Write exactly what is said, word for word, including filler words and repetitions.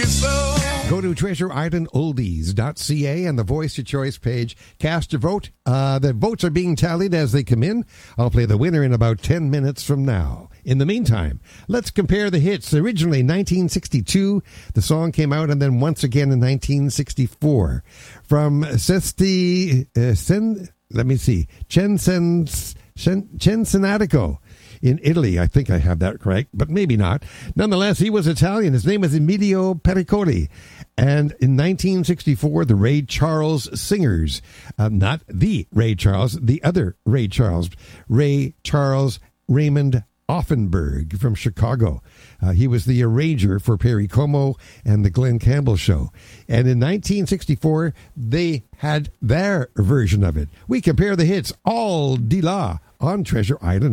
so. Go to treasure island oldies dot c a and the Voice of Choice page. Cast your vote. Uh, the votes are being tallied as they come in. I'll play the winner in about ten minutes from now. In the meantime, let's compare the hits. Originally nineteen sixty-two, the song came out, and then once again in nineteen sixty-four. From Sesti, uh, Sen, let me see, Censens, Censenatico in Italy. I think I have that correct, but maybe not. Nonetheless, he was Italian. His name was Emilio Pericoli. And in nineteen sixty-four, the Ray Charles Singers, uh, not the Ray Charles, the other Ray Charles, Ray Charles Raymond Offenberg from Chicago. Uh, he was the arranger for Perry Como and the Glenn Campbell Show. And in nineteen sixty-four, they had their version of it. We compare the hits all de la on Treasure Island